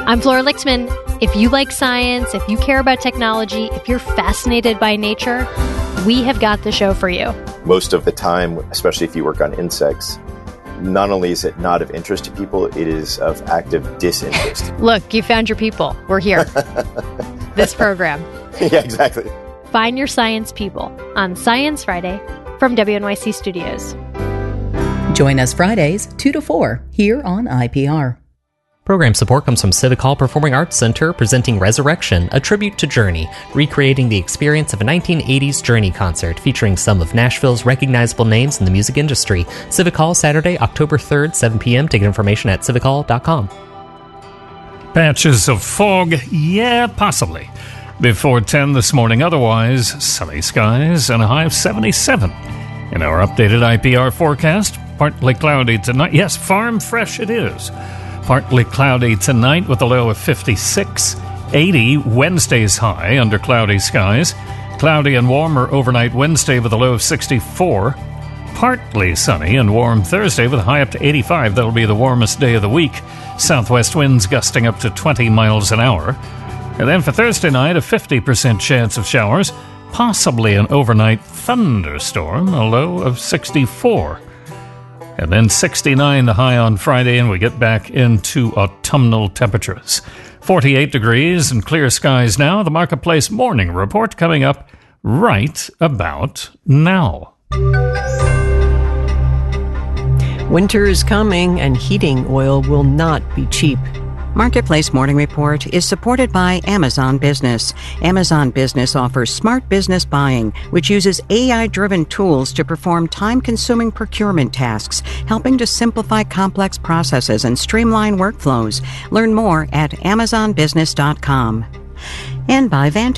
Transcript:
I'm Flora Lichtman. If you like science, if you care about technology, if you're fascinated by nature, we have got the show for you. Most of the time, especially if you work on insects, not only is it not of interest to people, it is of active disinterest. Look, you found your people. We're here. This program. Yeah, exactly. Find your science people on Science Friday from WNYC Studios. Join us Fridays 2 to 4 here on IPR. Program support comes from Civic Hall Performing Arts Center presenting Resurrection, a tribute to Journey, recreating the experience of a 1980s Journey concert featuring some of Nashville's recognizable names in the music industry. Civic Hall, Saturday, October 3rd, 7 p.m. Ticket information at civichall.com. Patches of fog? Yeah, possibly. Before 10 this morning, otherwise sunny skies and a high of 77. In our updated IPR forecast, partly cloudy tonight. Yes, farm fresh it is. Partly cloudy tonight with a low of 56. 80 Wednesday's high under cloudy skies. Cloudy and warmer overnight Wednesday with a low of 64. Partly sunny and warm Thursday with a high up to 85. That'll be the warmest day of the week. Southwest winds gusting up to 20 miles an hour. And then for Thursday night, a 50% chance of showers, possibly an overnight thunderstorm, a low of 64. And then 69 the high on Friday, and we get back into autumnal temperatures. 48 degrees and clear skies now. The Marketplace Morning Report coming up right about now. Winter is coming, and heating oil will not be cheap. Marketplace Morning Report is supported by Amazon Business. Amazon Business offers smart business buying, which uses AI-driven tools to perform time-consuming procurement tasks, helping to simplify complex processes and streamline workflows. Learn more at amazonbusiness.com. And by Vantage